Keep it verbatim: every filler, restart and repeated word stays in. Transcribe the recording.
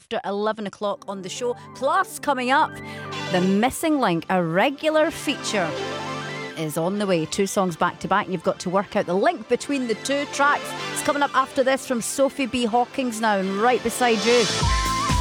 after eleven o'clock on the show. Plus, coming up, The Missing Link, a regular feature, is on the way. Two songs back to back. You've got to work out the link between the two tracks. It's coming up after this from Sophie B. Hawkins now, and right beside you.